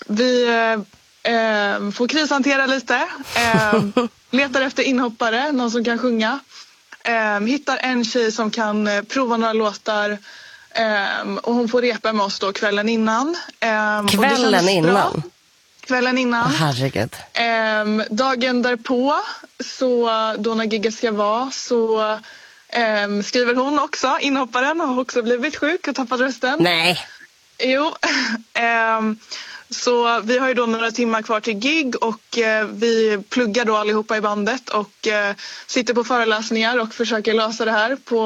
Vi får krishantera lite. Letar efter inhoppare, någon som kan sjunga. Hittar en tjej som kan prova några låtar. Och hon får repa med oss då kvällen innan. Kvällen innan? Kvällen innan. Herregud. Dagen därpå, så då när gigget ska vara, så skriver hon också, inhopparen, har också blivit sjuk och tappat rösten. Nej. Jo. Så vi har ju då några timmar kvar till gig och vi pluggar då allihopa i bandet och sitter på föreläsningar och försöker lösa det här på